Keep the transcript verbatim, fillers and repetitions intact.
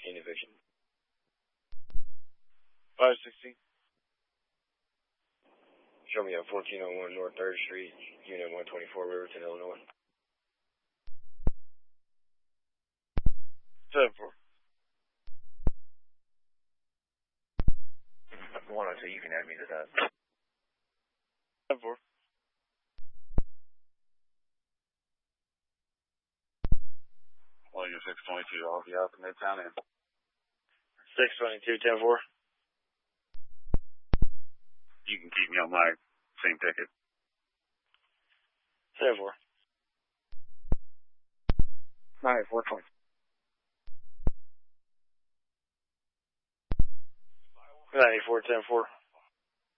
sixteen eviction. five sixteen. Show me at fourteen oh one North third Street, Unit one twenty-four, Riverton, Illinois. seven four. one oh two, you can add me to that. seven four. Well, you're six twenty-two, I'll be out in Midtown and six twenty-two, ten four. you can keep me on my same ticket. seven four. ninety-four twenty. ninety-four, ten four.